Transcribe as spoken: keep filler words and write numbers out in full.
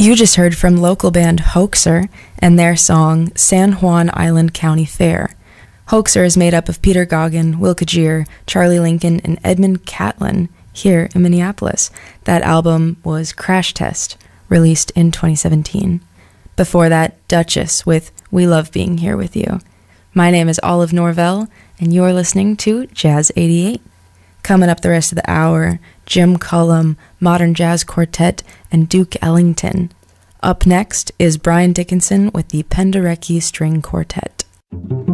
You just heard from local band Hoaxer and their song San Juan Island County Fair. Hoaxer is made up of Peter Goggin, Will Kajir, Charlie Lincoln, and Edmund Catlin here in Minneapolis. That album was Crash Test, released in twenty seventeen. Before that, Duchess with We Love Being Here With You. My name is Olive Norvell, and you're listening to Jazz eighty-eight. Coming up the rest of the hour, Jim Cullum, Modern Jazz Quartet, and Duke Ellington. Up next is Brian Dickinson with the Penderecki String Quartet.